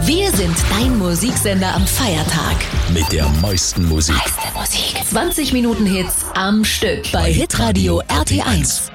Wir sind dein Musiksender am Feiertag. Mit der meisten Musik. 20 Minuten Hits am Stück bei Hitradio RT1.